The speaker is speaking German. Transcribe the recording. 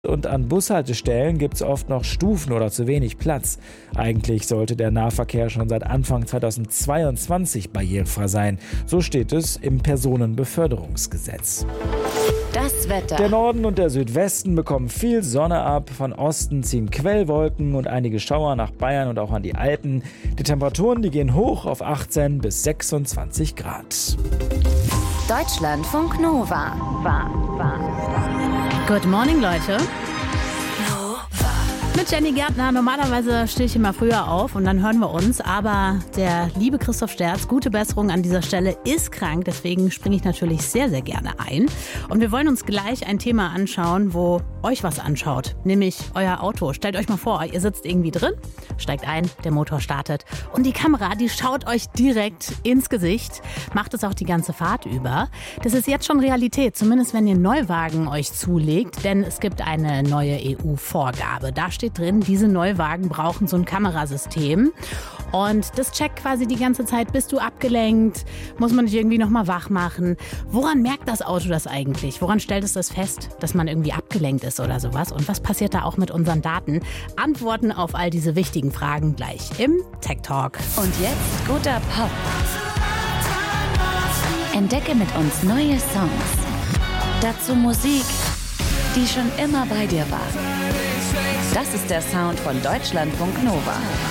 Und an Bushaltestellen gibt es oft noch Stufen oder zu wenig Platz. Eigentlich sollte der Nahverkehr schon seit Anfang 2022 barrierefrei sein. So steht es im Personenbeförderungsgesetz. Das Wetter. Der Norden und der Südwesten bekommen viel Sonne ab. Von Osten ziehen Quellwolken und einige Schauer nach Bayern und auch an die Alpen. Die Temperaturen, die gehen hoch auf 18 bis 26 Grad. Deutschlandfunk Nova. Good morning, Leute. Mit Jenny Gärtner. Normalerweise stehe ich immer früher auf und dann hören wir uns. Aber der liebe Christoph Sterz, gute Besserung an dieser Stelle, ist krank. Deswegen springe ich natürlich sehr, sehr gerne ein. Und wir wollen uns gleich ein Thema anschauen, wo euch was anschaut. Nämlich euer Auto. Stellt euch mal vor, ihr sitzt irgendwie drin, steigt ein, der Motor startet. Und die Kamera, die schaut euch direkt ins Gesicht. Macht es auch die ganze Fahrt über. Das ist jetzt schon Realität. Zumindest wenn ihr Neuwagen euch zulegt. Denn es gibt eine neue EU-Vorgabe. Da steht drin, diese Neuwagen brauchen so ein Kamerasystem. Und das checkt quasi die ganze Zeit, bist du abgelenkt, muss man dich irgendwie nochmal wach machen. Woran merkt das Auto das eigentlich? Woran stellt es das fest, dass man irgendwie abgelenkt ist oder sowas? Und was passiert da auch mit unseren Daten? Antworten auf all diese wichtigen Fragen gleich im Tech Talk. Und jetzt guter Pop. Entdecke mit uns neue Songs. Dazu Musik, die schon immer bei dir war. Das ist der Sound von Deutschlandfunk Nova.